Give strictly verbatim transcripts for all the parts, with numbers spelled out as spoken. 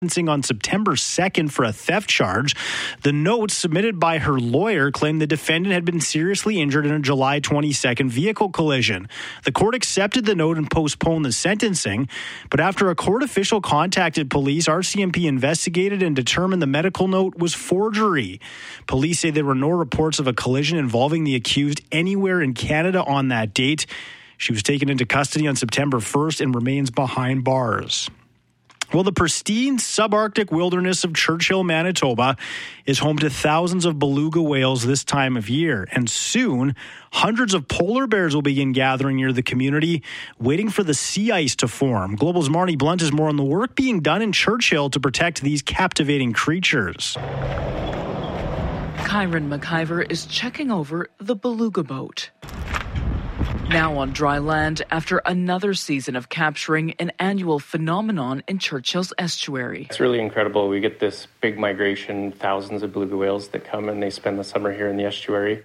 on September second for a theft charge. The notes submitted by her lawyer claimed the defendant had been seriously injured in a July twenty-second vehicle collision. The court accepted the note and postponed the sentencing, but after a court official contacted police, R C M P investigated and determined the medical note was forgery. Police say there were no reports of a collision involving the accused anywhere in Canada on that date. She was taken into custody on September first and remains behind bars. Well, the pristine subarctic wilderness of Churchill, Manitoba is home to thousands of beluga whales this time of year. And soon, hundreds of polar bears will begin gathering near the community, waiting for the sea ice to form. Global's Marnie Blunt has more on the work being done in Churchill to protect these captivating creatures. Kyron McIver is checking over the beluga boat. Now on dry land after another season of capturing an annual phenomenon in Churchill's estuary. It's really incredible. We get this big migration, thousands of beluga whales that come and they spend the summer here in the estuary.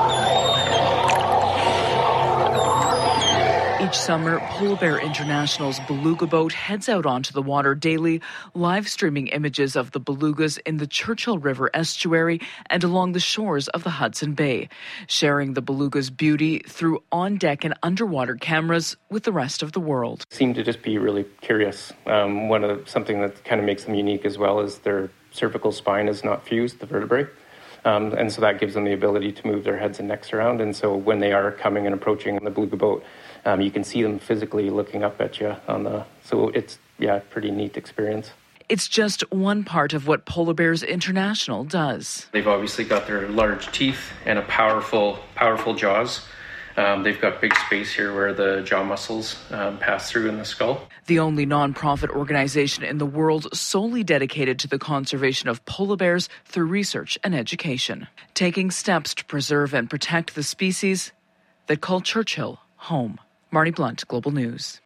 Each summer, Polar Bear International's beluga boat heads out onto the water daily, live streaming images of the belugas in the Churchill River estuary and along the shores of the Hudson Bay, sharing the beluga's beauty through on-deck and underwater cameras with the rest of the world. Seem to just be really curious. Um, one of the, something that kind of makes them unique as well is their cervical spine is not fused, the vertebrae. Um, and so that gives them the ability to move their heads and necks around. And so when they are coming and approaching the beluga boat, um, you can see them physically looking up at you on the. So it's, yeah, pretty neat experience. It's just one part of what Polar Bears International does. They've obviously got their large teeth and a powerful, powerful jaws. Um, they've got big space here where the jaw muscles um, pass through in the skull. The only nonprofit organization in the world solely dedicated to the conservation of polar bears through research and education, taking steps to preserve and protect the species that call Churchill home. Marnie Blunt, Global News.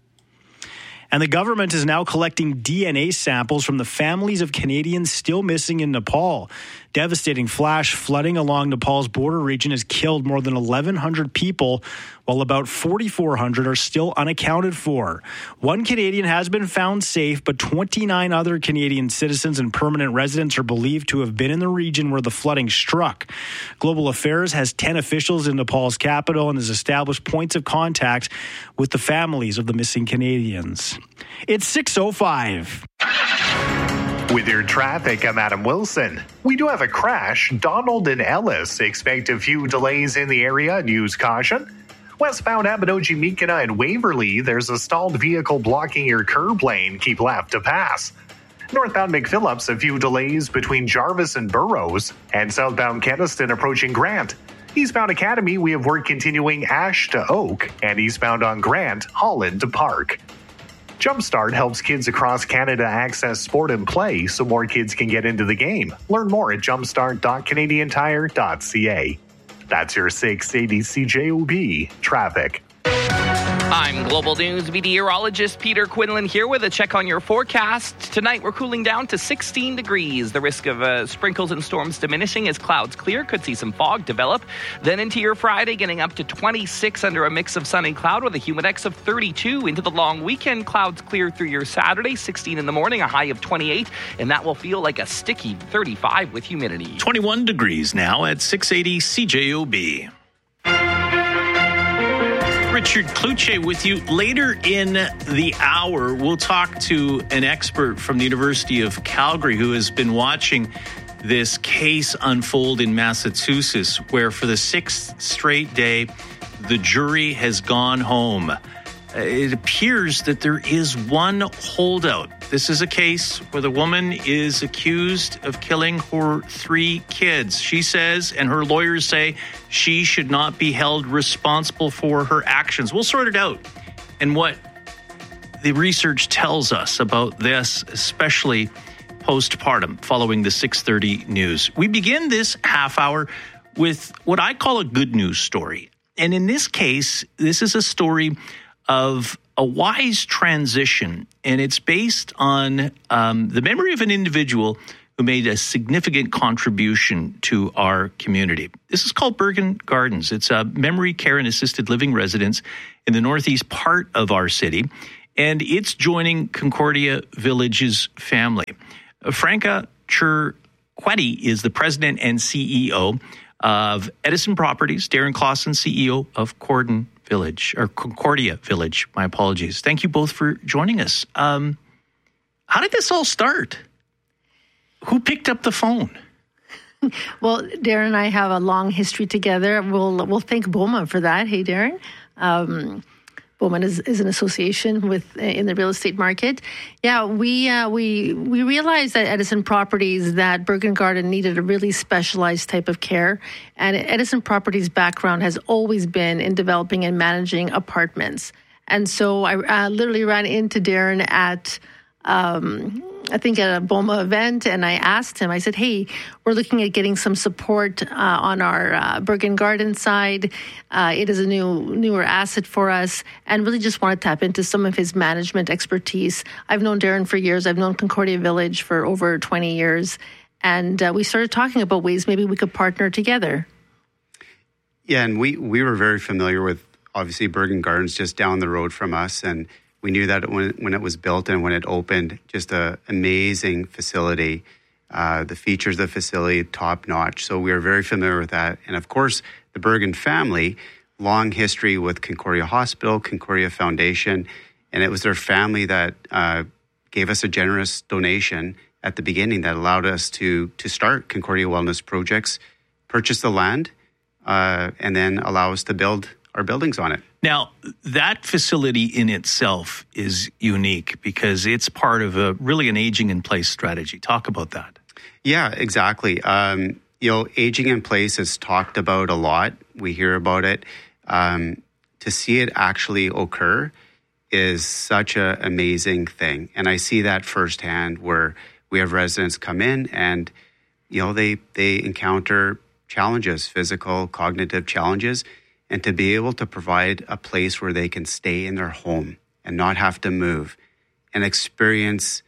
And the government is now collecting D N A samples from the families of Canadians still missing in Nepal. Devastating flash flooding along Nepal's border region has killed more than eleven hundred people, while about forty-four hundred are still unaccounted for. One Canadian has been found safe, but twenty-nine other Canadian citizens and permanent residents are believed to have been in the region where the flooding struck. Global Affairs has ten officials in Nepal's capital and has established points of contact with the families of the missing Canadians. It's six oh five. With your traffic, I'm Adam Wilson. We do have a crash. Donald and Ellis expect a few delays in the area and use caution. Westbound Abinogi-Mikana and Waverly, there's a stalled vehicle blocking your curb lane. Keep left to pass. Northbound McPhillips, a few delays between Jarvis and Burroughs. And southbound Keniston approaching Grant. Eastbound Academy, we have work continuing Ash to Oak. And eastbound on Grant, Holland to Park. Jumpstart helps kids across Canada access sport and play so more kids can get into the game. Learn more at jumpstart dot canadian tire dot c a. That's your six eighty C J O B traffic. I'm Global News meteorologist Peter Quinlan here with a check on your forecast. Tonight we're cooling down to sixteen degrees. The risk of uh, sprinkles and storms diminishing as clouds clear. Could see some fog develop. Then into your Friday, getting up to twenty-six under a mix of sun and cloud with a humidex of thirty-two. Into the long weekend, clouds clear through your Saturday. sixteen in the morning, a high of twenty-eight. And that will feel like a sticky thirty-five with humidity. twenty-one degrees now at six eighty C J O B. Richard Kluche with you. Later in the hour, we'll talk to an expert from the University of Calgary who has been watching this case unfold in Massachusetts, where for the sixth straight day, the jury has gone home. It appears that there is one holdout. This is a case where the woman is accused of killing her three kids. She says, and her lawyers say, she should not be held responsible for her actions. We'll sort it out. And what the research tells us about this, especially postpartum, following the six thirty news. We begin this half hour with what I call a good news story. And in this case, this is a story of a wise transition, and it's based on um, the memory of an individual who made a significant contribution to our community. This is called Bergen Gardens. It's a memory care and assisted living residence in the northeast part of our city. and it's joining Concordia Village's family. Franca Chirquetti is the president and C E O of Edison Properties. Darren Clausen, C E O of Cordon Village, or Concordia Village. My apologies. Thank you both for joining us. Um, how did this all start? Who picked up the phone? Well, Darren and I have a long history together. We'll we'll thank BOMA for that. Hey, Darren. Um, BOMA is, is an association with in the real estate market. Yeah, we uh, we we realized at Edison Properties that Bergen Garden needed a really specialized type of care, and Edison Properties' background has always been in developing and managing apartments. And so I uh, literally ran into Darren at. Um, I think at a BOMA event, and I asked him, I said, hey, we're looking at getting some support uh, on our uh, Bergen Garden side. Uh, it is a new newer asset for us, and really just want to tap into some of his management expertise. I've known Darren for years. I've known Concordia Village for over twenty years, and uh, we started talking about ways maybe we could partner together. Yeah, and we, we were very familiar with, obviously, Bergen Gardens just down the road from us, and we knew that when, when it was built and when it opened, just an amazing facility. Uh, the features of the facility, top notch. So we were very familiar with that. And of course, the Bergen family, long history with Concordia Hospital, Concordia Foundation. And it was their family that uh, gave us a generous donation at the beginning that allowed us to, to start Concordia Wellness Projects, purchase the land, uh, and then allow us to build our buildings on it. Now, that facility in itself is unique because it's part of a really an aging in place strategy. Talk about that. Yeah, exactly. Um, you know, aging in place is talked about a lot. We hear about it. Um, to see it actually occur is such an amazing thing. And I see that firsthand where we have residents come in and, you know, they, they encounter challenges, physical, cognitive challenges. And to be able to provide a place where they can stay in their home and not have to move and experience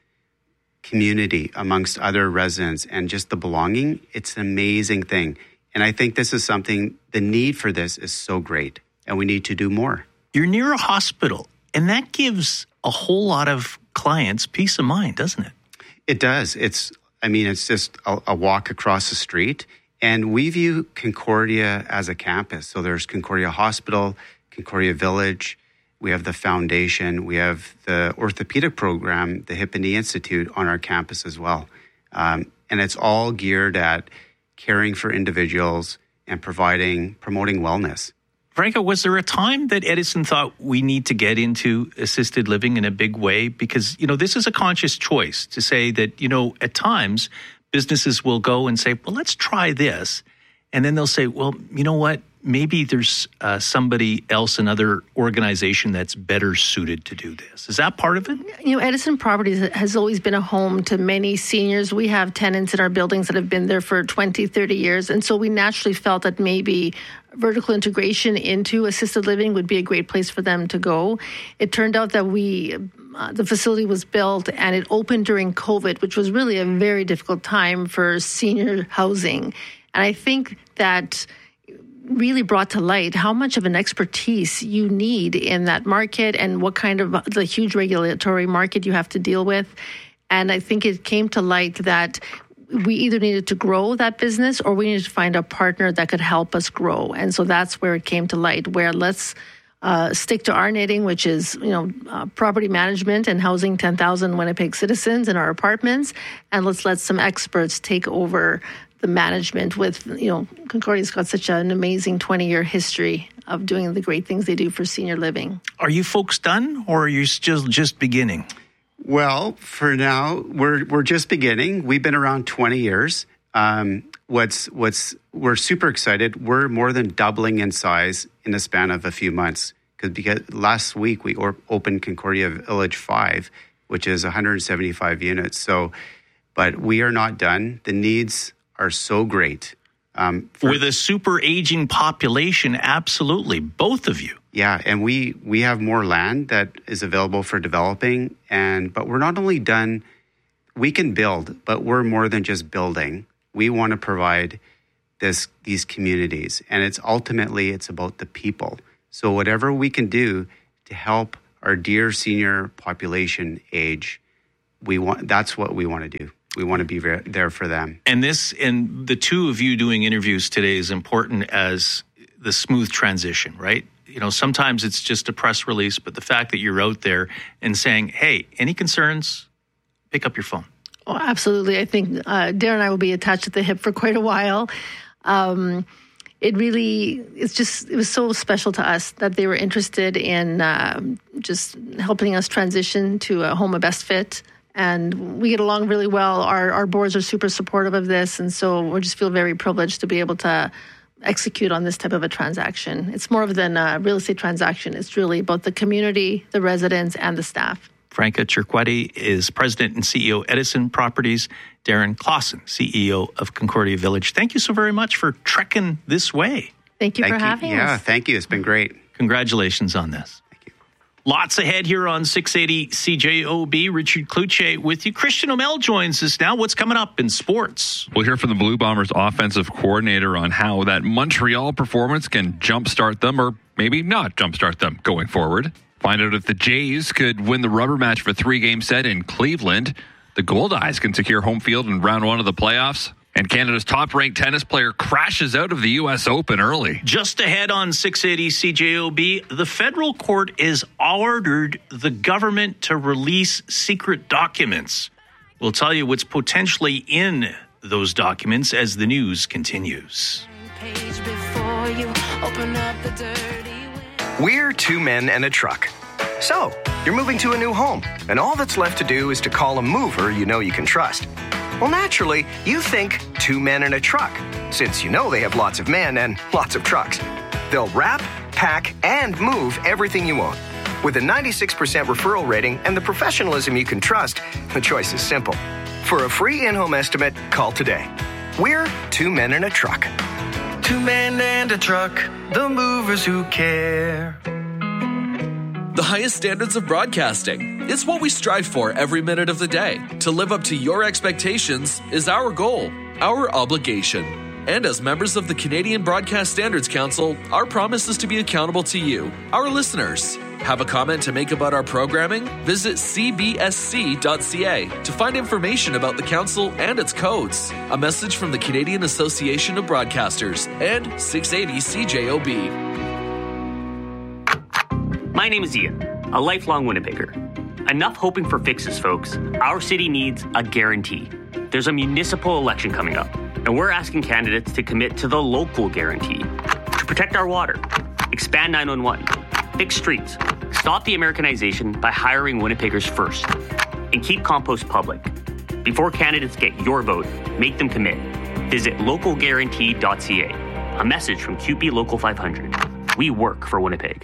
community amongst other residents and just the belonging, it's an amazing thing. And I think this is something, the need for this is so great, and we need to do more. You're near a hospital, and that gives a whole lot of clients peace of mind, doesn't it? It does. It's, I mean, it's just a, a walk across the street. And we view Concordia as a campus. So there's Concordia Hospital, Concordia Village. We have the foundation. We have the orthopedic program, the Hip and Knee Institute on our campus as well. Um, and it's all geared at caring for individuals and providing, promoting wellness. Franca, was there a time that Edison thought we need to get into assisted living in a big way? Because, you know, this is a conscious choice to say that, you know, at times businesses will go and say, well, let's try this. And then they'll say, well, you know what? Maybe there's uh, somebody else, another organization that's better suited to do this. Is that part of it? You know, Edison Properties has always been a home to many seniors. We have tenants in our buildings that have been there for twenty, thirty years. And so we naturally felt that maybe vertical integration into assisted living would be a great place for them to go. It turned out that we, uh, the facility was built and it opened during COVID, which was really a very difficult time for senior housing. And I think that really brought to light how much of an expertise you need in that market and what kind of the huge regulatory market you have to deal with. And I think it came to light that we either needed to grow that business or we needed to find a partner that could help us grow. And so that's where it came to light, where let's uh, stick to our knitting, which is, you know, uh, property management and housing ten thousand Winnipeg citizens in our apartments. And let's let some experts take over the management with, you know, Concordia's got such an amazing twenty-year history of doing the great things they do for senior living. Are you folks done, or are you still just beginning? Well, for now, we're we're just beginning. We've been around twenty years. Um, what's what's we're super excited. We're more than doubling in size in the span of a few months. Because because last week we or, opened Concordia Village five, which is one hundred seventy-five units. So, but we are not done. The needs are so great. Um, for, With a super aging population, absolutely, both of you. Yeah, and we we have more land that is available for developing, and but we're not only done, we can build, but we're more than just building. We want to provide this these communities, and it's ultimately it's about the people. So whatever we can do to help our dear senior population age, we want that's what we want to do. We want to be ver- there for them. And this, and the two of you doing interviews today is important as the smooth transition, right? You know, sometimes it's just a press release, but the fact that you're out there and saying, hey, any concerns, pick up your phone. Oh, absolutely. I think uh, Darren and I will be attached at the hip for quite a while. Um, it really, it's just, it was so special to us that they were interested in uh, just helping us transition to a home of best fit. And we get along really well. Our our boards are super supportive of this. And so we just feel very privileged to be able to execute on this type of a transaction. It's more than a real estate transaction. It's really about the community, the residents, and the staff. Franca Cerquetti is president and C E O, Edison Properties. Darren Clausen, C E O of Concordia Village. Thank you so very much for trekking this way. Thank you thank for you. having yeah, us. Yeah, thank you. It's been great. Congratulations on this. Thank you. Lots ahead here on six eighty C J O B. Richard Cloutier with you. Christian O'Mell joins us now. What's coming up in sports? We'll hear from the Blue Bombers offensive coordinator on how that Montreal performance can jumpstart them or maybe not jumpstart them going forward. Find out if the Jays could win the rubber match for a three-game set in Cleveland. The Goldeyes can secure home field in round one of the playoffs. And Canada's top-ranked tennis player crashes out of the U S Open early. Just ahead on six eighty C J O B, the federal court has ordered the government to release secret documents. We'll tell you what's potentially in those documents as the news continues. We're two men and a truck. So, you're moving to a new home, and all that's left to do is to call a mover you know you can trust. Well, naturally, you think two men and a truck, since you know they have lots of men and lots of trucks. They'll wrap, pack, and move everything you own. With a ninety-six percent referral rating and the professionalism you can trust, the choice is simple. For a free in-home estimate, call today. We're two men and a truck. Two men and a truck, the movers who care. The highest standards of broadcasting. It's what we strive for every minute of the day. To live up to your expectations is our goal, our obligation. And as members of the Canadian Broadcast Standards Council, our promise is to be accountable to you, our listeners. Have a comment to make about our programming? Visit c b s c dot c a to find information about the council and its codes. A message from the Canadian Association of Broadcasters and six eighty C J O B. My name is Ian, a lifelong Winnipegger. Enough hoping for fixes, folks. Our city needs a guarantee. There's a municipal election coming up, and we're asking candidates to commit to the local guarantee. To protect our water, expand nine one one, fix streets, stop the Americanization by hiring Winnipeggers first, and keep compost public. Before candidates get your vote, make them commit. Visit local guarantee dot c a. A message from Q P Local five hundred. We work for Winnipeg.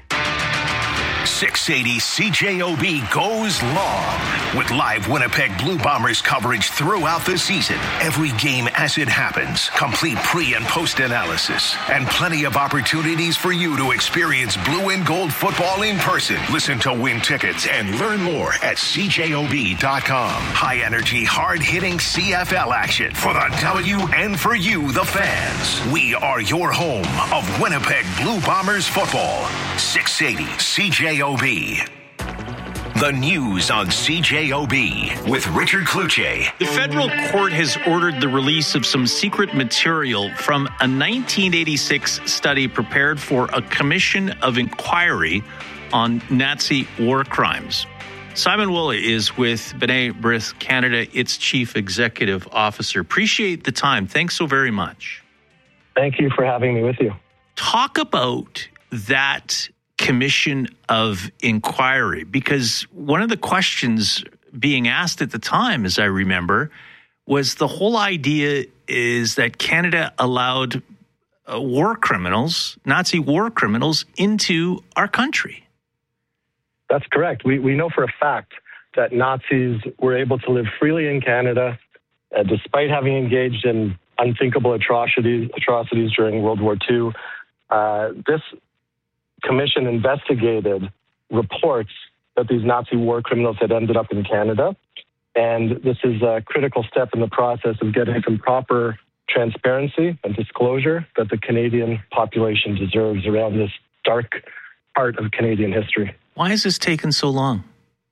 six eighty C J O B goes long with live Winnipeg Blue Bombers coverage throughout the season. Every game as it happens, complete pre- and post-analysis, and plenty of opportunities for you to experience blue and gold football in person. Listen to win tickets and learn more at c j o b dot com. High-energy, hard-hitting C F L action for the W and for you, the fans. We are your home of Winnipeg Blue Bombers football. six eighty C J O B. The news on C J O B with Richard Cloutier. The federal court has ordered the release of some secret material from a nineteen eighty-six study prepared for a commission of inquiry on Nazi war crimes. Simon Woolley is with B'nai B'rith Canada, its chief executive officer. Appreciate the time. Thanks so very much. Thank you for having me with you. Talk about that commission of inquiry, because one of the questions being asked at the time, as I remember, was the whole idea is that Canada allowed uh, war criminals, Nazi war criminals, into our country. That's correct. We we know for a fact that Nazis were able to live freely in Canada, uh, despite having engaged in unthinkable atrocities atrocities during World War Two. Uh, this commission investigated reports that these Nazi war criminals had ended up in Canada. And this is a critical step in the process of getting some proper transparency and disclosure that the Canadian population deserves around this dark part of Canadian history. Why has this taken so long?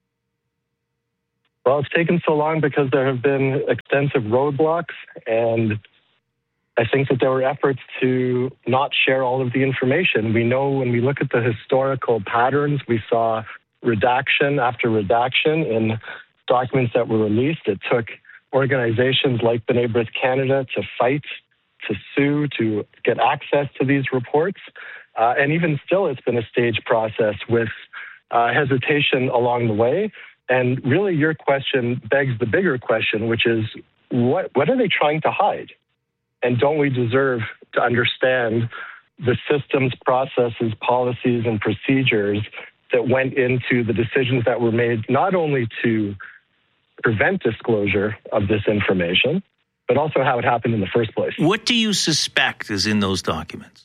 Well, it's taken so long because there have been extensive roadblocks, and I think that there were efforts to not share all of the information. We know when we look at the historical patterns, we saw redaction after redaction in documents that were released. It took organizations like B'nai B'rith Canada to fight, to sue, to get access to these reports. Uh, and even still, it's been a staged process with uh, hesitation along the way. And really, your question begs the bigger question, which is, what, what are they trying to hide? And don't we deserve to understand the systems, processes, policies, and procedures that went into the decisions that were made, not only to prevent disclosure of this information, but also how it happened in the first place? What do you suspect is in those documents?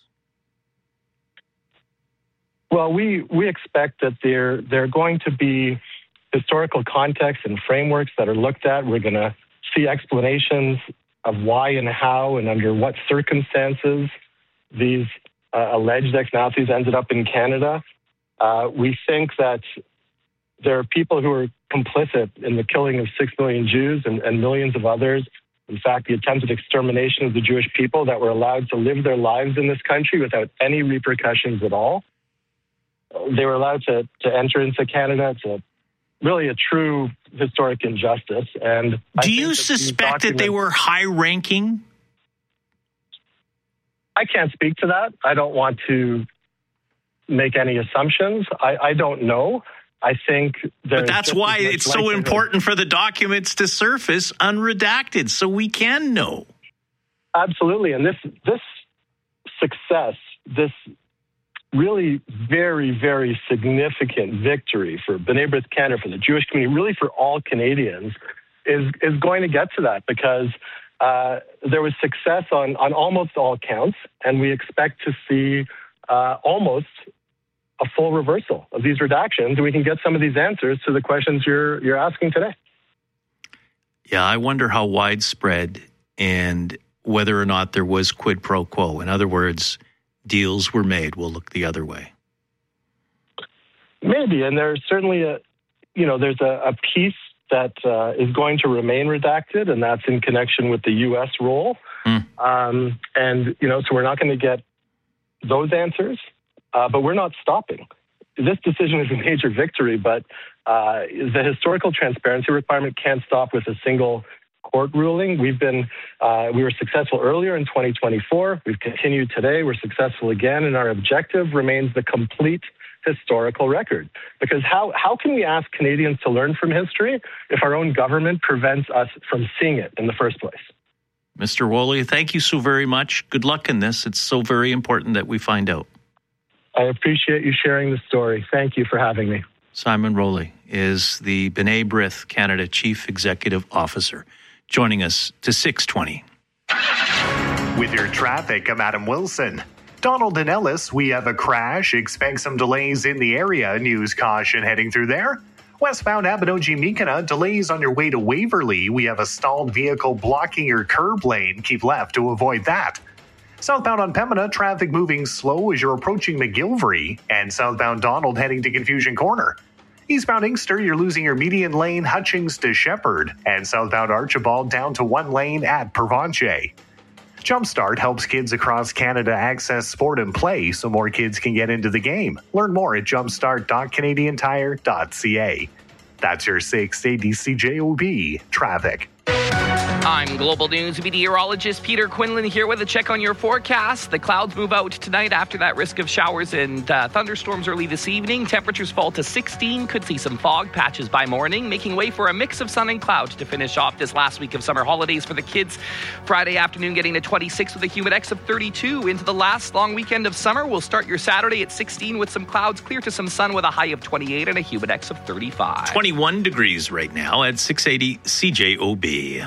Well, we, we expect that there, there are going to be historical contexts and frameworks that are looked at. We're going to see explanations of why and how and under what circumstances these uh, alleged ex-Nazis ended up in Canada. Uh, we think that there are people who are complicit in the killing of six million Jews and, and millions of others. In fact, the attempted extermination of the Jewish people that were allowed to live their lives in this country without any repercussions at all. They were allowed to, to enter into Canada. It's a, really a true historic injustice. And do you suspect that they were high-ranking? I can't speak to that. I don't want to make any assumptions. I, I don't know. I think But that's why it's so important for the documents to surface unredacted so we can know. Absolutely. And this this success, this really very, very significant victory for B'nai B'rith Canada, for the Jewish community, really for all Canadians, is is going to get to that because uh, there was success on, on almost all counts, and we expect to see uh, almost a full reversal of these redactions, and we can get some of these answers to the questions you're you're asking today. Yeah, I wonder how widespread and whether or not there was quid pro quo. In other words, deals were made. We'll look the other way. Maybe, and there's certainly a, you know, there's a, a piece that uh, is going to remain redacted, and that's in connection with the U S role. Mm. Um, and, you know, so we're not going to get those answers, uh, but we're not stopping. This decision is a major victory, but uh, the historical transparency requirement can't stop with a single court ruling. We've been, uh, we were successful earlier in twenty twenty-four. We've continued today. We're successful again, and our objective remains the complete historical record. Because how, how can we ask Canadians to learn from history if our own government prevents us from seeing it in the first place? Mister Woolley, thank you so very much. Good luck in this. It's so very important that we find out. I appreciate you sharing the story. Thank you for having me. Simon Rowley is the B'nai B'rith Canada Chief Executive Officer, joining us to six twenty. With your traffic, I'm Adam Wilson. Donald and Ellis, we have a crash. Expect some delays in the area. News caution heading through there. Westbound Abinogi-Mikina, delays on your way to Waverley. We have a stalled vehicle blocking your curb lane. Keep left to avoid that. Southbound on Pembina, traffic moving slow as you're approaching McGilvery. And southbound Donald heading to Confusion Corner. Eastbound Inkster, you're losing your median lane Hutchings to Shepherd. And southbound Archibald down to one lane at Pervanche. Jumpstart helps kids across Canada access sport and play so more kids can get into the game. Learn more at jumpstart dot canadian tire dot c a. That's your six eighty C J O B traffic. I'm Global News meteorologist Peter Quinlan here with a check on your forecast. The clouds move out tonight after that risk of showers and uh, thunderstorms early this evening. Temperatures fall to sixteen. Could see some fog patches by morning, making way for a mix of sun and clouds to finish off this last week of summer holidays for the kids. Friday afternoon getting to twenty-six with a humidex of thirty-two. Into the last long weekend of summer, we'll start your Saturday at sixteen with some clouds, clear to some sun with a high of twenty-eight and a humidex of thirty-five. twenty-one degrees right now at six eighty C J O B.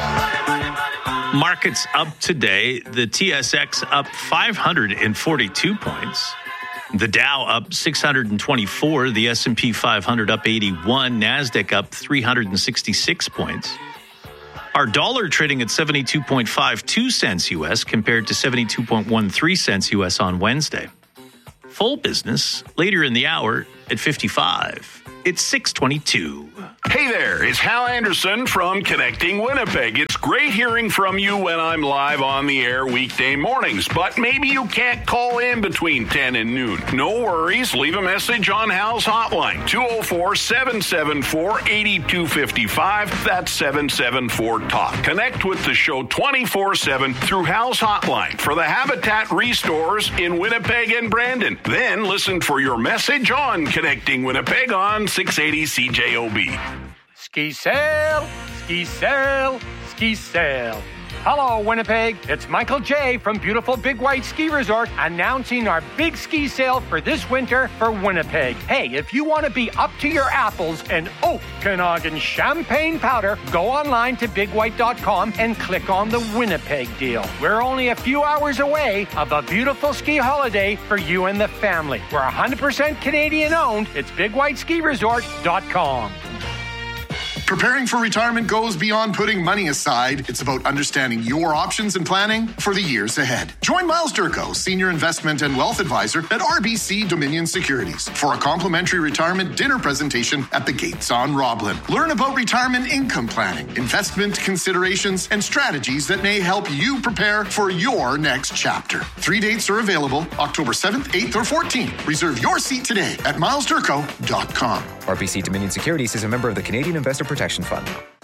Markets up today. The T S X up five hundred forty-two points. The Dow up six hundred twenty-four. The S and P five hundred up eighty-one. NASDAQ up three hundred sixty-six points. Our dollar trading at seventy-two point five two cents U S compared to seventy-two point one three cents U S on Wednesday. Full business later in the hour. at fifty-five. It's six twenty-two. Hey there, it's Hal Anderson from Connecting Winnipeg. It's great hearing from you when I'm live on the air weekday mornings, but maybe you can't call in between ten and noon. No worries, leave a message on Hal's hotline, two oh four, seven seven four, eight two five five. That's seven seven four, talk. Connect with the show twenty-four seven through Hal's hotline for the Habitat Restores in Winnipeg and Brandon. Then listen for your message on Connecting Winnipeg on six eighty C J O B. Ski sail, ski sail, ski sail. Hello, Winnipeg. It's Michael J. from beautiful Big White Ski Resort announcing our big ski sale for this winter for Winnipeg. Hey, if you want to be up to your apples in Okanagan champagne powder, go online to big white dot com and click on the Winnipeg deal. We're only a few hours away of a beautiful ski holiday for you and the family. We're one hundred percent Canadian owned. It's big white ski resort dot com. Preparing for retirement goes beyond putting money aside. It's about understanding your options and planning for the years ahead. Join Miles Durko, Senior Investment and Wealth Advisor at R B C Dominion Securities, for a complimentary retirement dinner presentation at the Gates on Roblin. Learn about retirement income planning, investment considerations, and strategies that may help you prepare for your next chapter. Three dates are available, October seventh, eighth, or fourteenth. Reserve your seat today at miles durko dot com. R B C Dominion Securities is a member of the Canadian Investor Protection Fund.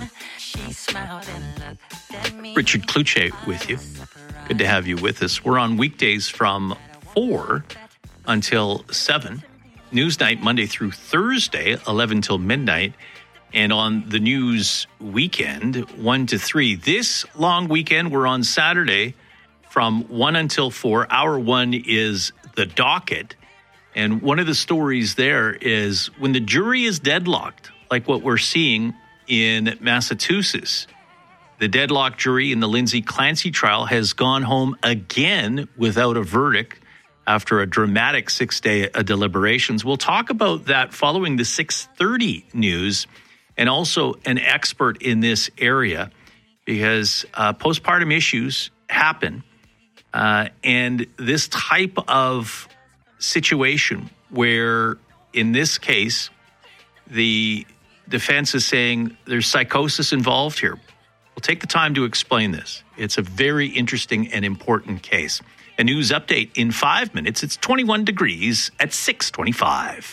Richard Kluche with you. Good to have you with us. We're on weekdays from four until seven. Newsnight Monday through Thursday, eleven till midnight. And on the news weekend, one to three. This long weekend, we're on Saturday from one until four. Hour one is the docket. And one of the stories there is when the jury is deadlocked, like what we're seeing in Massachusetts. The deadlocked jury in the Lindsay Clancy trial has gone home again without a verdict after a dramatic six-day deliberations. We'll talk about that following the six thirty news, and also an expert in this area, because uh, postpartum issues happen. Uh, and this type of situation where, in this case, the defense is saying there's psychosis involved here. We'll take the time to explain this. It's a very interesting and important case. A news update in five minutes. It's twenty-one degrees at six twenty-five.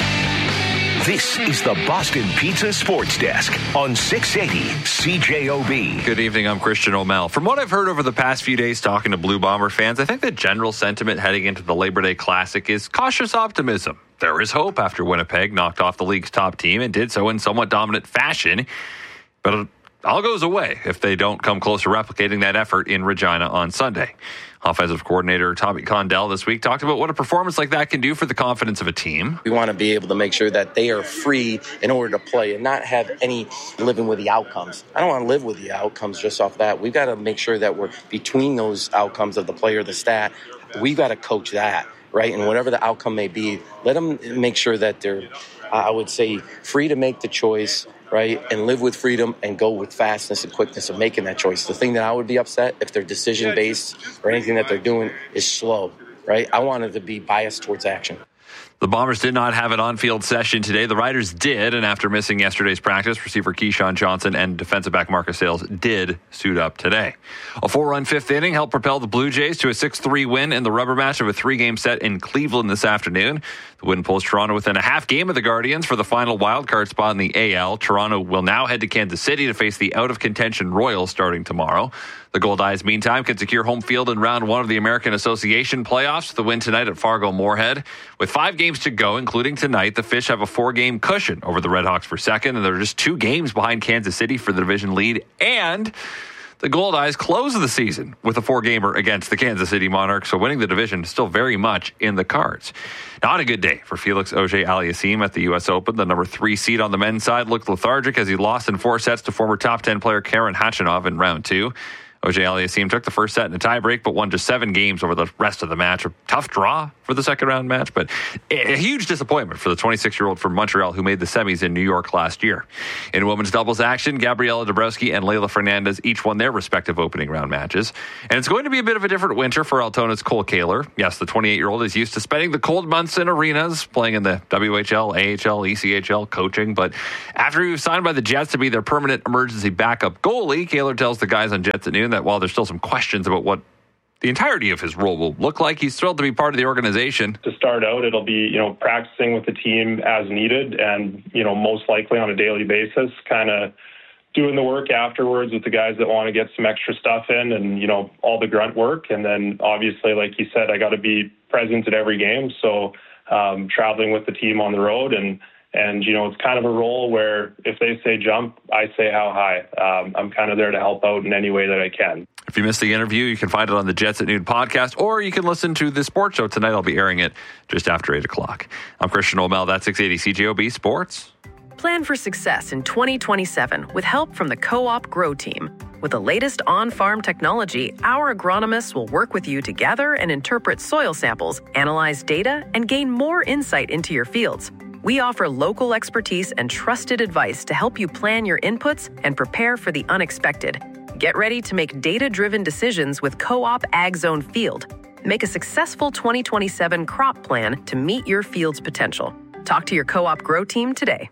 This is the Boston Pizza Sports Desk on six eighty C J O B. Good evening, I'm Christian O'Mell. From what I've heard over the past few days talking to Blue Bomber fans, I think the general sentiment heading into the Labor Day Classic is cautious optimism. There is hope after Winnipeg knocked off the league's top team and did so in somewhat dominant fashion. But it all goes away if they don't come close to replicating that effort in Regina on Sunday. Offensive coordinator Tommy Condell this week talked about what a performance like that can do for the confidence of a team. We want to be able to make sure that they are free in order to play and not have any living with the outcomes. I don't want to live with the outcomes just off that. We've got to make sure that we're between those outcomes of the player, the stat. We've got to coach that, right? And whatever the outcome may be, let them make sure that they're, I would say, free to make the choice, right, and live with freedom and go with fastness and quickness of making that choice. The thing that I would be upset if their decision-based or anything that they're doing is slow, right? I want it to be biased towards action. The Bombers did not have an on-field session today. The Riders did, and after missing yesterday's practice, receiver Keyshawn Johnson and defensive back Marcus Sayles did suit up today. A four-run fifth inning helped propel the Blue Jays to a six three win in the rubber match of a three-game set in Cleveland this afternoon. The win pulls Toronto within a half game of the Guardians for the final wildcard spot in the A L. Toronto will now head to Kansas City to face the out-of-contention Royals starting tomorrow. The Gold Eyes, meantime, can secure home field in round one of the American Association playoffs. The win tonight at Fargo-Moorhead. With five games to go, including tonight, the Fish have a four-game cushion over the Redhawks for second, and they're just two games behind Kansas City for the division lead. And the Gold Eyes close the season with a four-gamer against the Kansas City Monarchs, so winning the division is still very much in the cards. Not a good day for Felix Auger-Aliassime at the U S Open. The number three seed on the men's side looked lethargic as he lost in four sets to former top ten player Karen Khachanov in round two. O J Aliassime took the first set in a tiebreak, but won just seven games over the rest of the match. A tough draw for the second round match, but a huge disappointment for the twenty-six-year-old from Montreal who made the semis in New York last year. In women's doubles action, Gabriela Dabrowski and Leylah Fernandez each won their respective opening round matches. And it's going to be a bit of a different winter for Altona's Cole Kaler. Yes, the twenty-eight-year-old is used to spending the cold months in arenas, playing in the W H L, A H L, E C H L, coaching. But after he was signed by the Jets to be their permanent emergency backup goalie, Kaler tells the guys on Jets at Noon that while there's still some questions about what the entirety of his role will look like, he's thrilled to be part of the organization. To start out, it'll be, you know, practicing with the team as needed and, you know, most likely on a daily basis, kind of doing the work afterwards with the guys that want to get some extra stuff in and, you know, all the grunt work. And then obviously, like you said, I got to be present at every game. So um, traveling with the team on the road and, And, you know, it's kind of a role where if they say jump, I say how high. Um, I'm kind of there to help out in any way that I can. If you missed the interview, you can find it on the Jets at Noon podcast, or you can listen to the sports show tonight. I'll be airing it just after eight o'clock. I'm Christian O'Mel. That's six eighty C J O B Sports. Plan for success in twenty twenty-seven with help from the Co-op Grow Team. With the latest on-farm technology, our agronomists will work with you to gather and interpret soil samples, analyze data, and gain more insight into your fields. We offer local expertise and trusted advice to help you plan your inputs and prepare for the unexpected. Get ready to make data-driven decisions with Co-op Ag Zone Field. Make a successful twenty twenty-seven crop plan to meet your field's potential. Talk to your Co-op Grow Team today.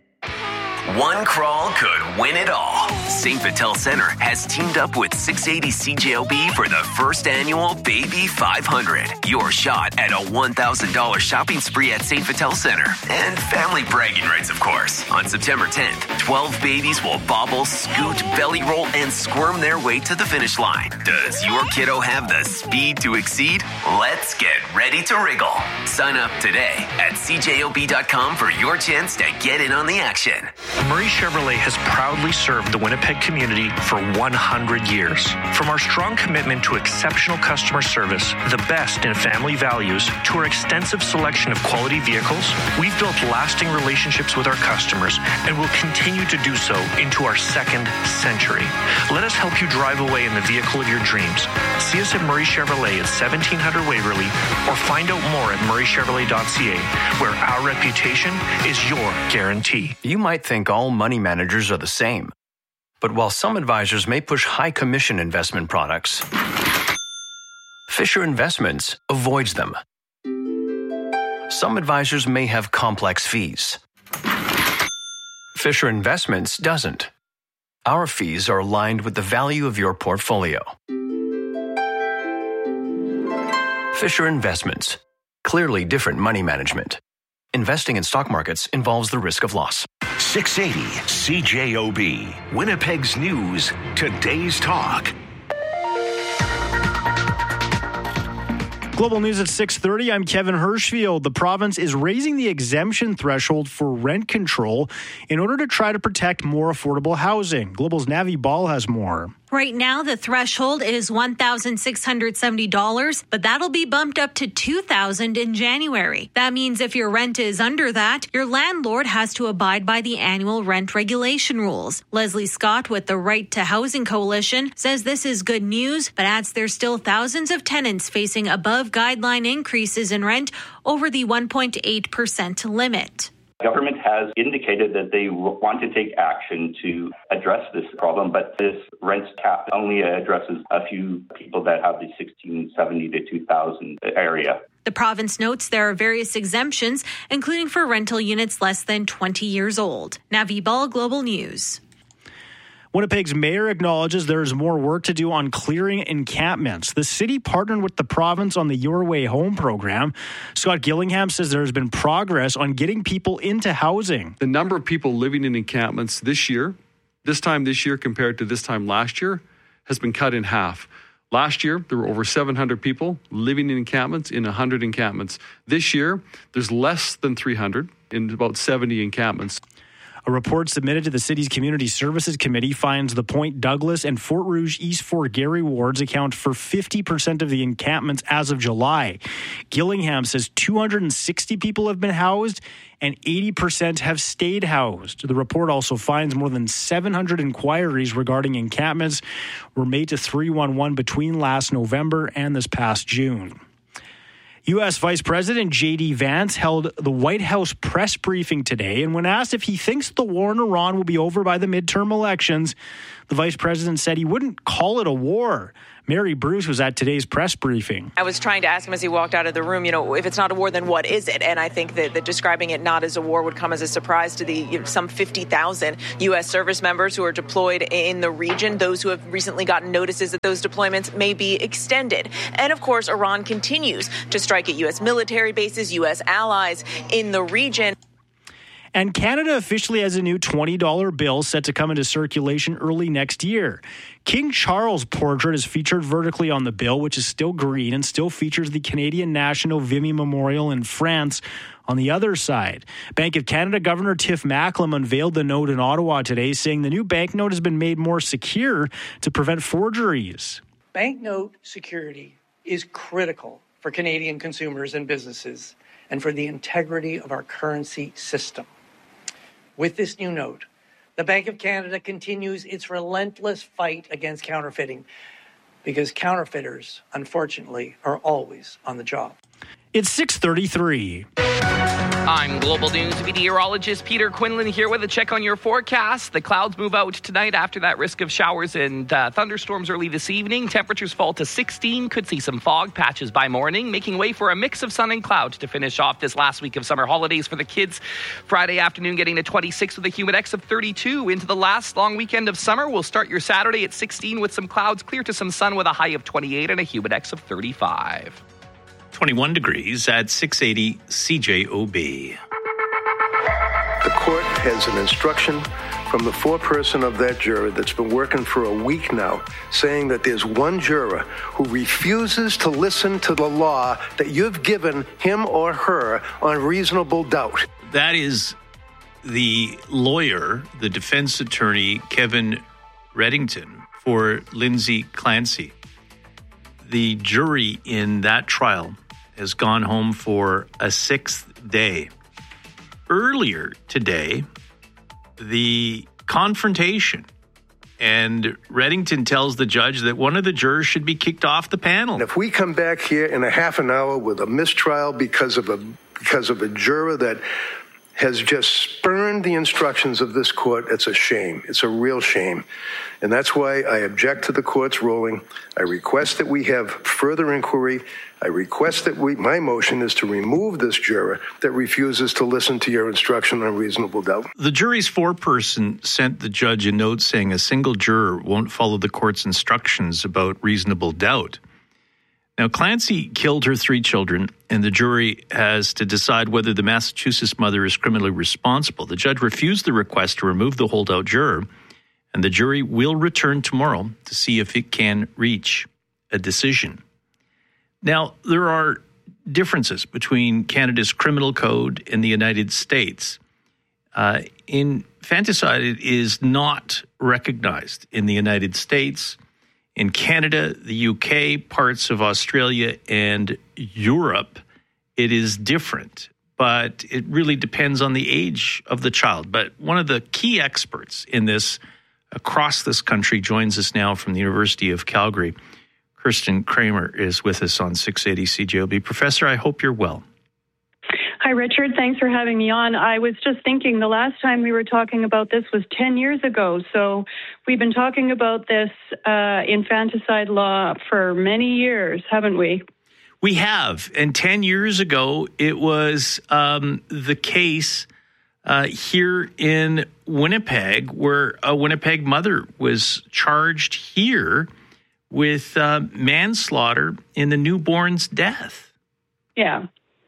One crawl could win it all. Saint Vital Center has teamed up with six eighty C J O B for the first annual Baby five hundred. Your shot at a one thousand dollars shopping spree at Saint Vital Center. And family bragging rights, of course. On September tenth, twelve babies will bobble, scoot, belly roll, and squirm their way to the finish line. Does your kiddo have the speed to exceed? Let's get ready to wriggle. Sign up today at C J O B dot com for your chance to get in on the action. Murray Chevrolet has proudly served the Winnipeg community for one hundred years. From our strong commitment to exceptional customer service, the best in family values, to our extensive selection of quality vehicles, we've built lasting relationships with our customers and will continue to do so into our second century. Let us help you drive away in the vehicle of your dreams. See us at Murray Chevrolet at seventeen hundred Waverly or find out more at murray chevrolet dot c a, where our reputation is your guarantee. You might think all money managers are the same. But while some advisors may push high commission investment products, Fisher Investments avoids them. Some advisors may have complex fees. Fisher Investments doesn't. Our fees are aligned with the value of your portfolio. Fisher Investments. Clearly different money management. Investing in stock markets involves the risk of loss. six eighty C J O B, Winnipeg's News, Today's Talk. Global News at six thirty. I'm Kevin Hirschfield. The province is raising the exemption threshold for rent control in order to try to protect more affordable housing. Global's Navi Ball has more. Right now, the threshold is one thousand six hundred seventy dollars, but that'll be bumped up to two thousand dollars in January. That means if your rent is under that, your landlord has to abide by the annual rent regulation rules. Leslie Scott with the Right to Housing Coalition says this is good news, but adds there's still thousands of tenants facing above guideline increases in rent over the one point eight percent limit. Government has indicated that they want to take action to address this problem, but this rent cap only addresses a few people that have the sixteen seventy to two thousand area. The province notes there are various exemptions, including for rental units less than twenty years old. Navi Ball, Global News. Winnipeg's mayor acknowledges there is more work to do on clearing encampments. The city partnered with the province on the Your Way Home program. Scott Gillingham says there has been progress on getting people into housing. The number of people living in encampments this year, this time this year compared to this time last year, has been cut in half. Last year, there were over seven hundred people living in encampments in one hundred encampments. This year, there's less than three hundred in about seventy encampments. A report submitted to the city's Community Services Committee finds the Point Douglas and Fort Rouge East Fort Garry wards account for fifty percent of the encampments as of July. Gillingham says two hundred sixty people have been housed and eighty percent have stayed housed. The report also finds more than seven hundred inquiries regarding encampments were made to three one one between last November and this past June. U S Vice President J D Vance held the White House press briefing today, and when asked if he thinks the war in Iran will be over by the midterm elections, the vice president said he wouldn't call it a war. Mary Bruce was at today's press briefing. I was trying to ask him as he walked out of the room, you know, if it's not a war, then what is it? And I think that, that describing it not as a war would come as a surprise to the you know, some fifty thousand U S service members who are deployed in the region, those who have recently gotten notices that those deployments may be extended. And of course, Iran continues to strike at U S military bases, U S allies in the region. And Canada officially has a new twenty dollar bill set to come into circulation early next year. King Charles' portrait is featured vertically on the bill, which is still green and still features the Canadian National Vimy Memorial in France on the other side. Bank of Canada Governor Tiff Macklem unveiled the note in Ottawa today, saying the new banknote has been made more secure to prevent forgeries. Banknote security is critical for Canadian consumers and businesses and for the integrity of our currency system. With this new note, the Bank of Canada continues its relentless fight against counterfeiting because counterfeiters, unfortunately, are always on the job. It's six thirty-three. I'm Global News meteorologist Peter Quinlan here with a check on your forecast. The clouds move out tonight after that risk of showers and uh, thunderstorms early this evening. Temperatures fall to sixteen. Could see some fog patches by morning, making way for a mix of sun and clouds to finish off this last week of summer holidays for the kids. Friday afternoon getting to twenty-six with a humid X of thirty-two. Into the last long weekend of summer, we'll start your Saturday at sixteen with some clouds, clear to some sun with a high of twenty-eight and a humid X of thirty-five. twenty-one degrees at six eighty C J O B. The court has an instruction from the foreperson of that juror that's been working for a week now, saying that there's one juror who refuses to listen to the law that you've given him or her on reasonable doubt. That is the lawyer, the defense attorney, Kevin Reddington, for Lindsay Clancy. The jury in that trial has gone home for a sixth day. Earlier today, the confrontation, and Reddington tells the judge that one of the jurors should be kicked off the panel. And if we come back here in a half an hour with a mistrial because of a because of a juror that has just spurned the instructions of this court, it's a shame. It's a real shame. And that's why I object to the court's ruling. I request that we have further inquiry. I request that we, my motion is to remove this juror that refuses to listen to your instruction on reasonable doubt. The jury's foreperson sent the judge a note saying a single juror won't follow the court's instructions about reasonable doubt. Now, Clancy killed her three children, and the jury has to decide whether the Massachusetts mother is criminally responsible. The judge refused the request to remove the holdout juror, and the jury will return tomorrow to see if it can reach a decision. Now, there are differences between Canada's criminal code and the United States. Uh, infanticide is not recognized in the United States. In Canada, the U K, parts of Australia, and Europe, it is different. But it really depends on the age of the child. But one of the key experts in this across this country joins us now from the University of Calgary. Kirsten Kramer is with us on six eighty C J O B. Professor, I hope you're well. Hi, Richard. Thanks for having me on. I was just thinking the last time we were talking about this was ten years ago. So we've been talking about this uh, infanticide law for many years, haven't we? We have. And ten years ago, it was um, the case uh, here in Winnipeg where a Winnipeg mother was charged here with uh, manslaughter in the newborn's death. Yeah.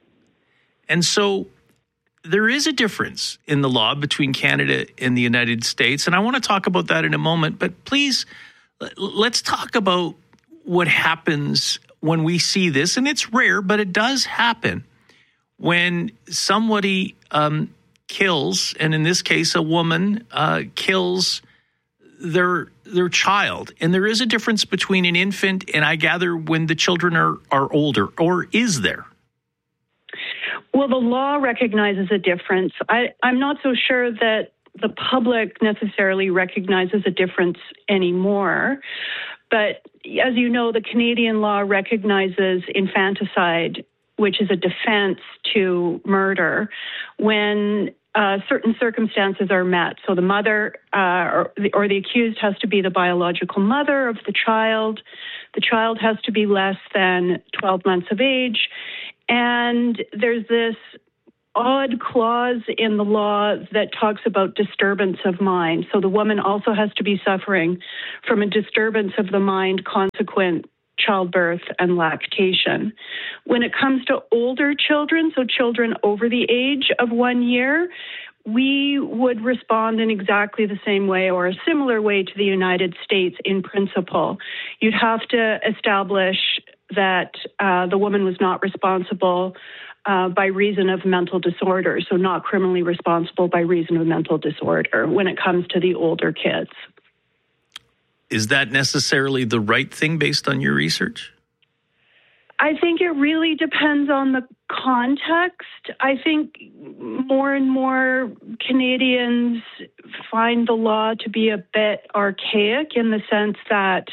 And so there is a difference in the law between Canada and the United States. And I want to talk about that in a moment. But please, let's talk about what happens when we see this. And it's rare, but it does happen when somebody um, kills, and in this case, a woman uh, kills their their child. And there is a difference between an infant and, I gather, when the children are, are older, or is there? Well, the law recognizes a difference. I, I'm not so sure that the public necessarily recognizes a difference anymore. But as you know, the Canadian law recognizes infanticide, which is a defense to murder, when uh, certain circumstances are met. So the mother uh, or, the, or the accused has to be the biological mother of the child. The child has to be less than twelve months of age. And there's this odd clause in the law that talks about disturbance of mind. So the woman also has to be suffering from a disturbance of the mind consequent childbirth and lactation. When it comes to older children, so children over the age of one year, we would respond in exactly the same way or a similar way to the United States in principle. You'd have to establish that uh, the woman was not responsible uh, by reason of mental disorder, so not criminally responsible by reason of mental disorder when it comes to the older kids. Is that necessarily the right thing based on your research? I think it really depends on the context. I think more and more Canadians find the law to be a bit archaic in the sense that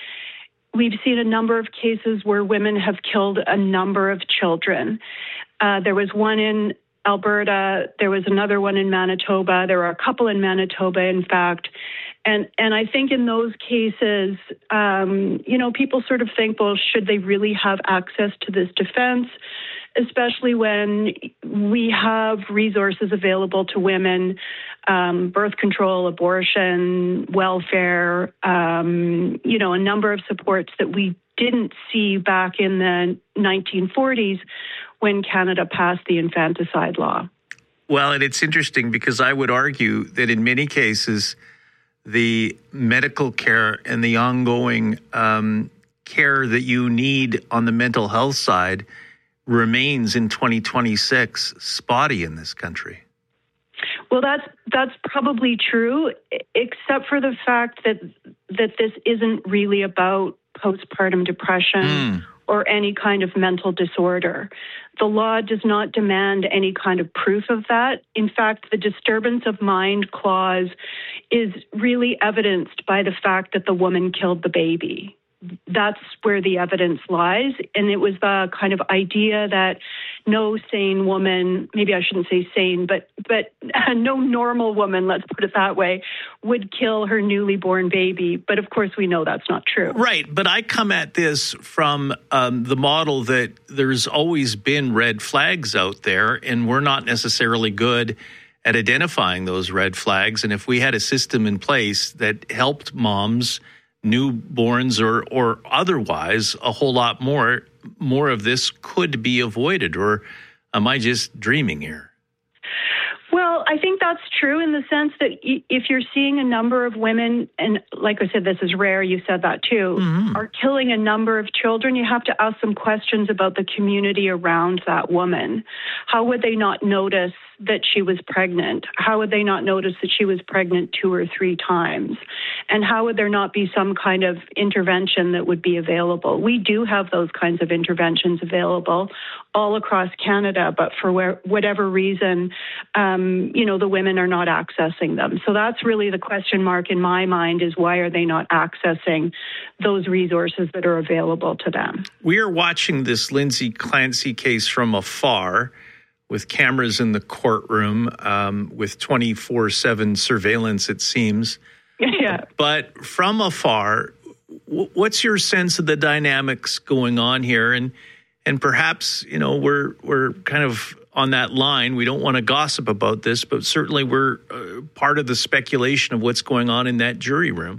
we've seen a number of cases where women have killed a number of children. Uh, there was one in Alberta. There was another one in Manitoba. There were a couple in Manitoba, in fact. And and I think in those cases, um, you know, people sort of think, well, should they really have access to this defense, especially when we have resources available to women, um, birth control, abortion, welfare, um, you know, a number of supports that we didn't see back in the nineteen forties when Canada passed the infanticide law. Well, and it's interesting because I would argue that in many cases, the medical care and the ongoing um, care that you need on the mental health side remains in twenty twenty-six spotty in this country. Well, that's that's probably true, except for the fact that that this isn't really about postpartum depression mm. or any kind of mental disorder. The law does not demand any kind of proof of that. In fact, the disturbance of mind clause is really evidenced by the fact that the woman killed the baby. That's where the evidence lies. And it was the kind of idea that no sane woman, maybe I shouldn't say sane, but but no normal woman, let's put it that way, would kill her newly born baby. But of course, we know that's not true. Right. But I come at this from um, the model that there's always been red flags out there, and we're not necessarily good at identifying those red flags. And if we had a system in place that helped moms, newborns or or otherwise, a whole lot more more of this could be avoided. Or am I just dreaming here? Well, I think that's true in the sense that if you're seeing a number of women, and like I said, this is rare, you said that too, mm-hmm. are killing a number of children, you have to ask some questions about the community around that woman. How would they not notice that she was pregnant? How would they not notice that she was pregnant two or three times? And how would there not be some kind of intervention that would be available? We do have those kinds of interventions available all across Canada, but for where, whatever reason, um, you know, the women are not accessing them. So that's really the question mark in my mind, is why are they not accessing those resources that are available to them? We are watching this Lindsay Clancy case from afar, with cameras in the courtroom, um, with twenty-four seven surveillance, it seems. Yeah. But from afar, w- what's your sense of the dynamics going on here? And and perhaps, you know, we're we're kind of on that line. We don't want to gossip about this, but certainly we're uh, part of the speculation of what's going on in that jury room.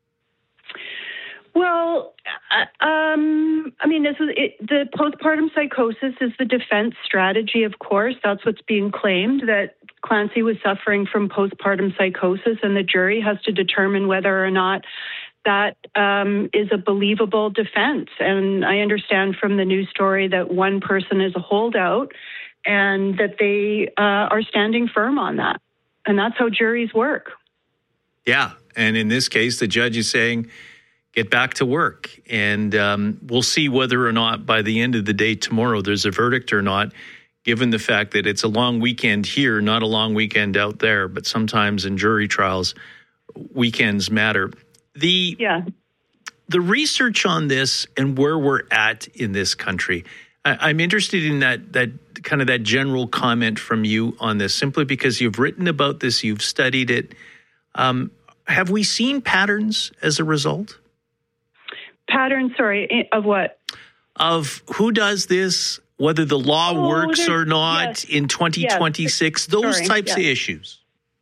Well, uh, um, I mean, this is it, the postpartum psychosis is the defense strategy, of course. That's what's being claimed, that Clancy was suffering from postpartum psychosis, and the jury has to determine whether or not that um, is a believable defense. And I understand from the news story that one person is a holdout, and that they uh, are standing firm on that. And that's how juries work. Yeah. And in this case, the judge is saying, get back to work. And um, we'll see whether or not by the end of the day tomorrow there's a verdict or not, given the fact that it's a long weekend here, not a long weekend out there. But sometimes in jury trials, weekends matter. The, yeah. the research on this and where we're at in this country, I, I'm interested in that that kind of that general comment from you on this, simply because you've written about this, you've studied it. Um, have we seen patterns as a result? Patterns, sorry, of what? Of who does this, whether the law oh, works or not yes, in twenty twenty-six, yes, those sorry, types yes. of issues.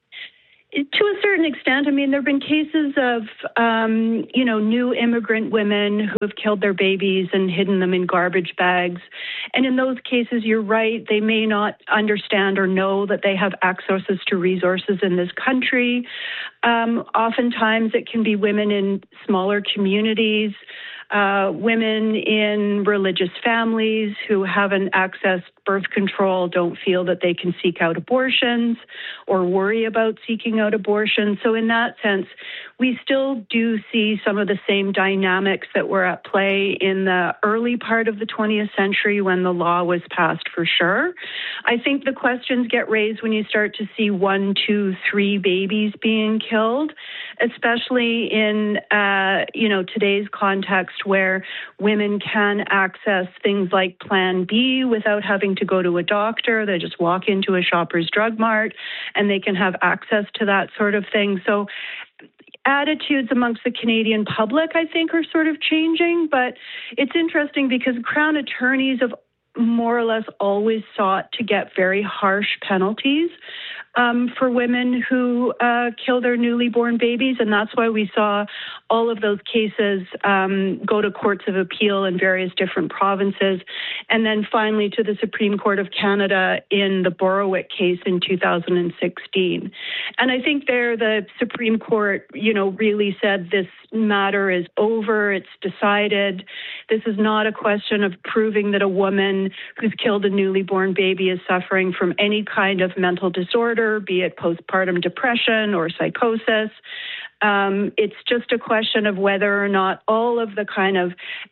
To a certain extent, I mean, there have been cases of, um, you know, new immigrant women who have killed their babies and hidden them in garbage bags. And in those cases, you're right, they may not understand or know that they have access to resources in this country. Um, oftentimes, it can be women in smaller communities, uh, women in religious families who haven't accessed birth control, don't feel that they can seek out abortions or worry about seeking out abortions. So in that sense, we still do see some of the same dynamics that were at play in the early part of the twentieth century when the law was passed, for sure. I think the questions get raised when you start to see one, two, three babies being killed, especially in, uh, you know, today's context where women can access things like Plan B without having to go to a doctor. They just walk into a Shoppers Drug Mart and they can have access to that sort of thing. So attitudes amongst the Canadian public, I think, are sort of changing. But it's interesting because Crown attorneys have more or less always sought to get very harsh penalties um, for women who uh, kill their newly born babies. And that's why we saw all of those cases um, go to courts of appeal in various different provinces. And then finally to the Supreme Court of Canada in the Borowick case in two thousand sixteen. And I think there the Supreme Court, you know, really said this matter is over. It's decided. This is not a question of proving that a woman who's killed a newly born baby is suffering from any kind of mental disorder, be it postpartum depression or psychosis. Um, it's just a question of whether or not all of the kind of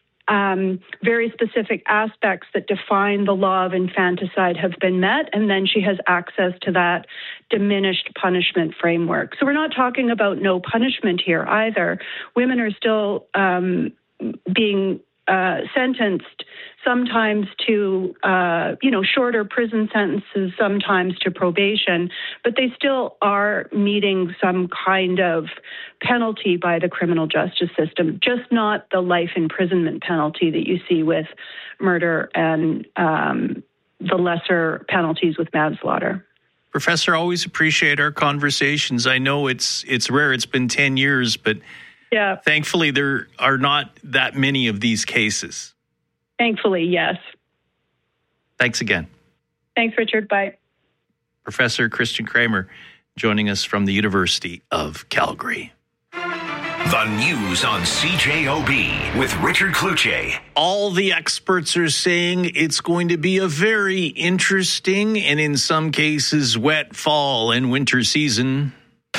um, very specific aspects that define the law of infanticide have been met, and then she has access to that diminished punishment framework. So we're not talking about no punishment here either. Women are still um, being uh, sentenced sometimes to, uh, you know, shorter prison sentences, sometimes to probation, but they still are meeting some kind of penalty by the criminal justice system, just not the life imprisonment penalty that you see with murder and um, the lesser penalties with manslaughter. Professor, always appreciate our conversations. I know it's it's rare. It's been ten years, but yeah, thankfully there are not that many of these cases. Thankfully, yes. Thanks again. Thanks, Richard. Bye. Professor Christian Kramer joining us from the University of Calgary. The news on C J O B with Richard Cloutier. All the experts are saying it's going to be a very interesting and in some cases wet fall and winter season.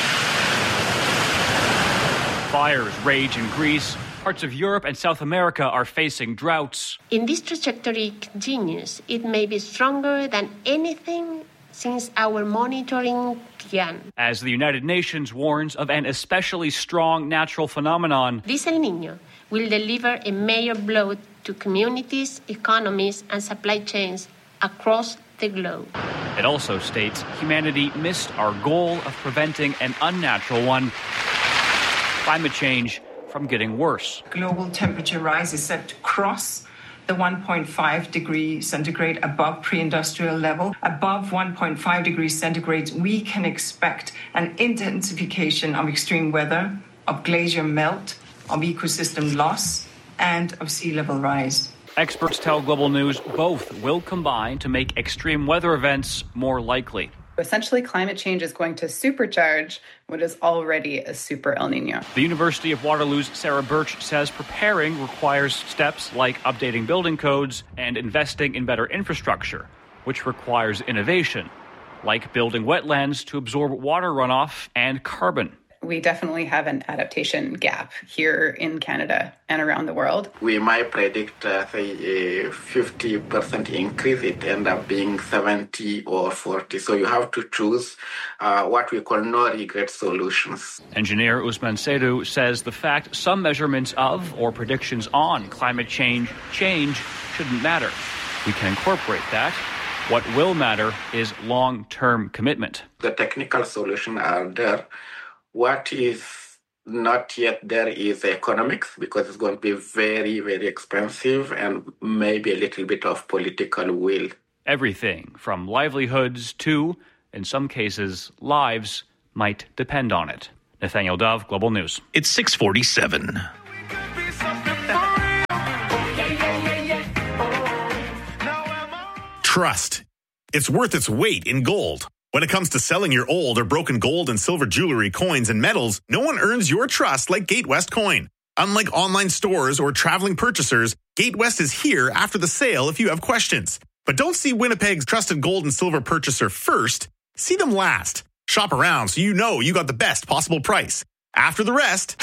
Fires rage in Greece. Parts of Europe and South America are facing droughts. If this trajectory continues, it may be stronger than anything since our monitoring began. As the United Nations warns of an especially strong natural phenomenon, this El Niño will deliver a major blow to communities, economies, and supply chains across the globe. It also states humanity missed our goal of preventing an unnatural one, climate change, from getting worse. Global temperature rise is set to cross the one point five degree centigrade above pre-industrial level. Above one point five degrees centigrade, we can expect an intensification of extreme weather, of glacier melt, of ecosystem loss, and of sea level rise. Experts tell Global News both will combine to make extreme weather events more likely. Essentially, climate change is going to supercharge what is already a super El Niño. The University of Waterloo's Sarah Birch says preparing requires steps like updating building codes and investing in better infrastructure. which requires innovation, like building wetlands to absorb water runoff and carbon. We definitely have an adaptation gap here in Canada and around the world. We might predict, uh, say, a fifty percent increase. It end up being seventy or forty. So you have to choose uh, what we call no-regret solutions. Engineer Usman Seydu says the fact some measurements of or predictions on climate change change shouldn't matter. We can incorporate that. What will matter is long-term commitment. The technical solutions are there. What is not yet there is economics, because it's going to be very, very expensive, and maybe a little bit of political will. Everything from livelihoods to, in some cases, lives might depend on it. Nathaniel Dove, Global News. It's six forty-seven. Trust. It's worth its weight in gold. When it comes to selling your old or broken gold and silver jewelry, coins, and metals, no one earns your trust like GateWest Coin. Unlike online stores or traveling purchasers, GateWest is here after the sale if you have questions. But don't see Winnipeg's trusted gold and silver purchaser first. See them last. Shop around so you know you got the best possible price. After the rest,